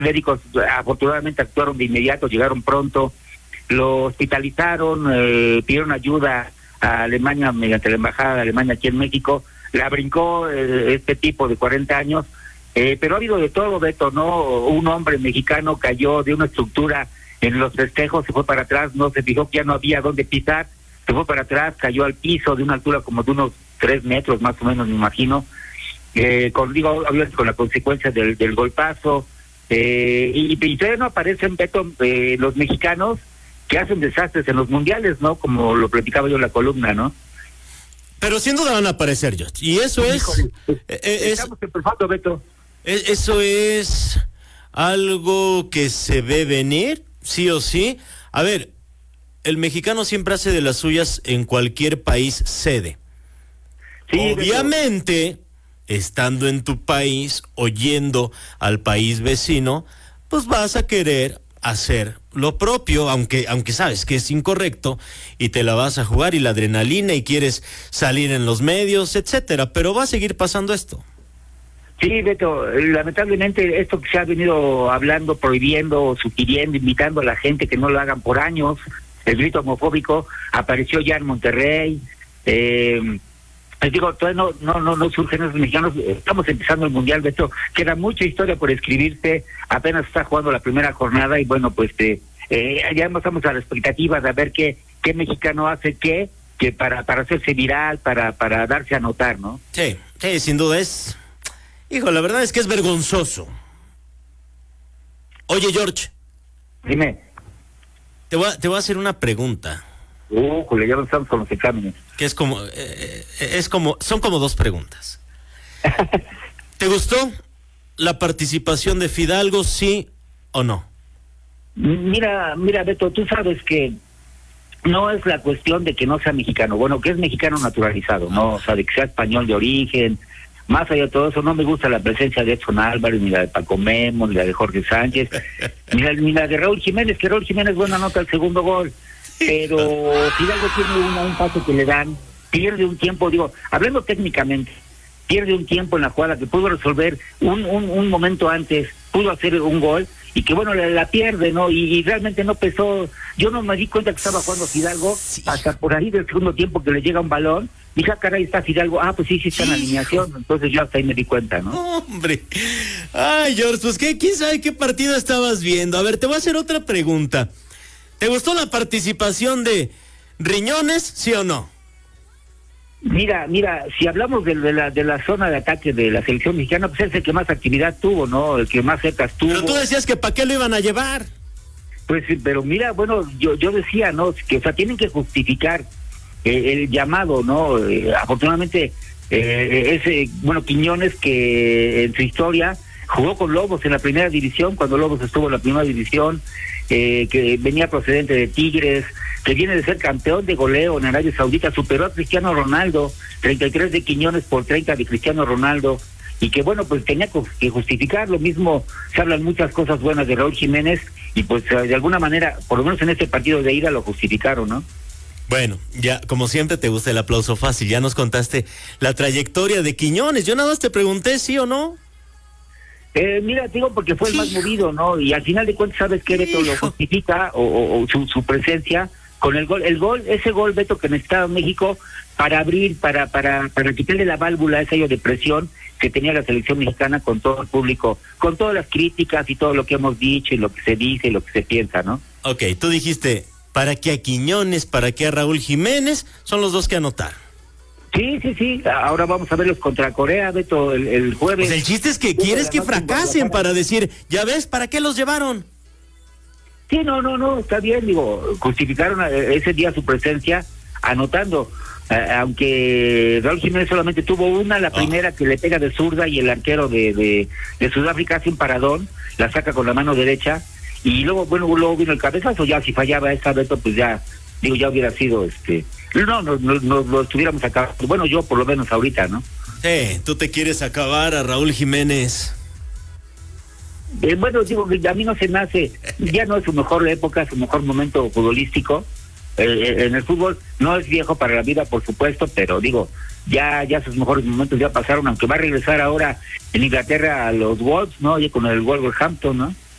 médicos afortunadamente actuaron de inmediato, llegaron pronto, lo hospitalizaron, pidieron ayuda a Alemania mediante la embajada de Alemania aquí en México, la brincó este tipo de 40 años, pero ha habido de todo, Beto, ¿no? Un hombre mexicano cayó de una estructura en los festejos, se fue para atrás, no se fijó que ya no había dónde pisar, se fue para atrás, cayó al piso de una altura como de unos 3 metros más o menos, me imagino, obviamente con la consecuencia del golpazo, y todavía no aparecen, Beto, los mexicanos que hacen desastres en los mundiales, ¿no? Como lo platicaba yo en la columna, ¿no? Pero sin duda van a aparecer, George. Y eso estamos empezando, Beto. Eso es algo que se ve venir, sí o sí. A ver, el mexicano siempre hace de las suyas en cualquier país sede. Sí, obviamente, estando en tu país, oyendo al país vecino, pues vas a querer hacer lo propio, aunque sabes que es incorrecto, y te la vas a jugar, y la adrenalina, y quieres salir en los medios, etcétera, pero va a seguir pasando esto. Sí, Beto, lamentablemente esto que se ha venido hablando, prohibiendo, sugiriendo, invitando a la gente que no lo hagan por años, el grito homofóbico apareció ya en Monterrey, les digo, todavía no surgen esos mexicanos, estamos empezando el Mundial, Beto, queda mucha historia por escribirse, apenas está jugando la primera jornada y bueno, pues ya estamos a la expectativa de ver qué mexicano hace que para hacerse viral, para darse a notar, ¿no? Sí, sin duda es. Hijo, la verdad es que es vergonzoso. Oye, George. Dime. Te voy a hacer una pregunta. Ya no estamos con los exámenes. Que son como 2 preguntas. ¿Te gustó la participación de Fidalgo, sí o no? Mira, Beto, tú sabes que no es la cuestión de que no sea mexicano, bueno, que es mexicano naturalizado, ¿no? O sea, de que sea español de origen. Más allá de todo eso, no me gusta la presencia de Edson Álvarez, ni la de Paco Memo, ni la de Jorge Sánchez, ni la de Raúl Jiménez, que Raúl Jiménez buena nota el segundo gol. Pero Fidalgo tiene un paso que le dan, pierde un tiempo, hablando técnicamente, pierde un tiempo en la jugada que pudo resolver un momento antes, pudo hacer un gol, y que bueno, la pierde, ¿no? Y realmente no pesó, yo no me di cuenta que estaba jugando Fidalgo, hasta por ahí del segundo tiempo que le llega un balón, dije, caray, está Fidalgo, pues sí está en alineación, entonces yo hasta ahí me di cuenta, ¿no? Hombre, ay, George, pues quién sabe qué partido estabas viendo. A ver, te voy a hacer otra pregunta. ¿Te gustó la participación de Riñones, sí o no? Mira, si hablamos de la zona de ataque de la selección mexicana, pues es el que más actividad tuvo, ¿no? El que más cerca estuvo. Pero tú decías que ¿para qué lo iban a llevar? Pues, pero mira, bueno, yo decía, ¿no? Que, o sea, tienen que justificar el llamado, ¿no? Afortunadamente, Quiñones, que en su historia jugó con Lobos en la primera división, cuando Lobos estuvo en la primera división, que venía procedente de Tigres, que viene de ser campeón de goleo en Arabia Saudita, superó a Cristiano Ronaldo, 33 de Quiñones por 30 de Cristiano Ronaldo, y que bueno, pues tenía que justificar. Lo mismo, se hablan muchas cosas buenas de Raúl Jiménez, y pues de alguna manera, por lo menos en este partido de ida, lo justificaron, ¿no? Bueno, ya, como siempre te gusta el aplauso fácil, ya nos contaste la trayectoria de Quiñones, yo nada más te pregunté sí o no. Mira, digo, porque fue el más movido, ¿no? Y al final de cuentas, ¿sabes qué, Beto? Lo justifica, o su presencia con el gol, ese gol, Beto, que necesitaba México para abrir, para quitarle la válvula a ese hoyo de presión que tenía la selección mexicana con todo el público, con todas las críticas y todo lo que hemos dicho y lo que se dice y lo que se piensa, ¿no? Ok, tú dijiste, para que a Quiñones, para que a Raúl Jiménez, son los dos que anotar. Sí, ahora vamos a verlos contra Corea, Beto, el jueves. Pues el chiste es que quieres que fracasen para decir, ya ves, ¿para qué los llevaron? Sí, no, está bien, justificaron ese día su presencia anotando, aunque Raúl Jiménez solamente tuvo la primera que le pega de zurda, y el arquero de Sudáfrica hace un paradón, la saca con la mano derecha, y luego vino el cabezazo, ya si fallaba esta, Beto, pues ya hubiera sido no lo estuviéramos acabando, bueno, yo por lo menos ahorita, ¿no? Tú te quieres acabar a Raúl Jiménez. Bueno, a mí no se me hace, ya no es su mejor época, su mejor momento futbolístico, en el fútbol no es viejo para la vida, por supuesto, pero ya sus mejores momentos ya pasaron, aunque va a regresar ahora en Inglaterra a los Wolves, ¿no? Y con el Wolverhampton, ¿no?